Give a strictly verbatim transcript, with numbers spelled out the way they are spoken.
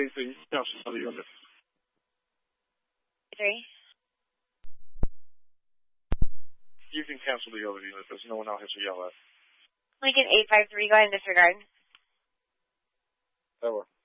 anything, cancel the other unit. Three. You can cancel the other unit. There's no one out here to yell at. Lincoln eight five three, go ahead and disregard. That works.